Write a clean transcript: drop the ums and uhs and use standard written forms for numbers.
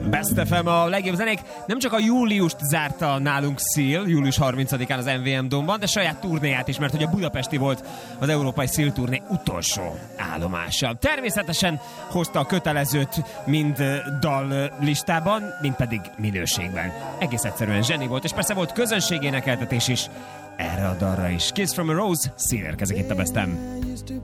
Best FM a legjobb zenék. Nem csak a júliust zárta nálunk Seal, július 30-án az MVM Domban, de saját turnéját is, mert hogy a budapesti volt az európai Seal turné utolsó állomása. Természetesen hozta a kötelezőt mind dal listában, mind pedig minőségben. Egész egyszerűen zseni volt, és persze volt közönségénekeltetés is erre a dalra is. Kiss from a Rose, Seal érkezik itt a Best FM.